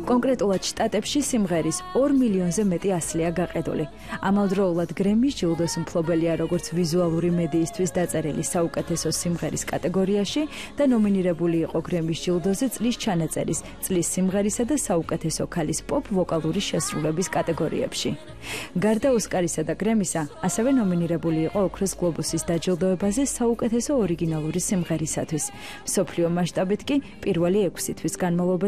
კონკრეტულად შტატებში სიმღერის 2 მილიონზე მეტი ასლია გაყიდული. ამავდროულად გრემის ჯილდოს მფლობელია როგორც ვიზუალური მედიისთვის დაწერილი საუკეთესო სიმღერის კატეგორიაში და ნომინირებული იყო გრემის ჯილდოზე წლის ჩანაწერის, წლის სიმღერისა და საუკეთესო ქალის პოპ ვოკალური შესრულების კატეგორიებში. გარდა ოსკარისა და გრემისა, ასევე ნომინირებული იყო ოქროს გლობუსის დაჯილდოებაზე საუკეთესო ორიგინალური სიმღერისათვის. მსოფლიო მასშტაბით კი პირველი 6 თვის განმავლობაში